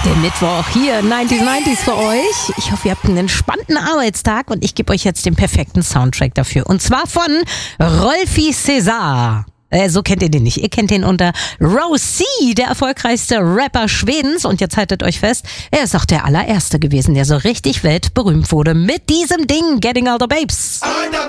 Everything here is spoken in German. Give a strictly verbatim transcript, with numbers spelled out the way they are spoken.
Mittwoch hier neunzig neunzig für euch. Ich hoffe, ihr habt einen entspannten Arbeitstag und ich gebe euch jetzt den perfekten Soundtrack dafür. Und zwar von Rolfi César. Äh, so kennt ihr den nicht. Ihr kennt den unter Rosie, der erfolgreichste Rapper Schwedens. Und jetzt haltet euch fest, er ist auch der allererste gewesen, der so richtig weltberühmt wurde mit diesem Ding, Getting All the Babes.